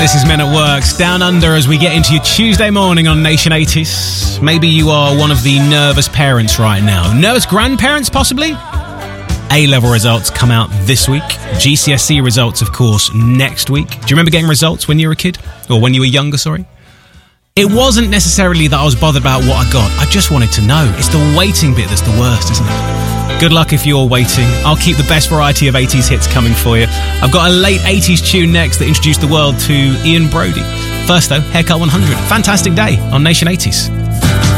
This is Men at Work's Down Under as we get into your Tuesday morning on Nation 80s. Maybe you are one of the nervous parents right now. Nervous grandparents, possibly? A-level results come out this week. GCSE results, of course, next week. Do you remember getting results when you were a kid? Or when you were younger, sorry? It wasn't necessarily that I was bothered about what I got. I just wanted to know. It's the waiting bit that's the worst, isn't it? Good luck if you're waiting. I'll keep the best variety of 80s hits coming for you. I've got a late 80s tune next that introduced the world to Ian Brody. First, though, Haircut 100. Fantastic day on Nation 80s.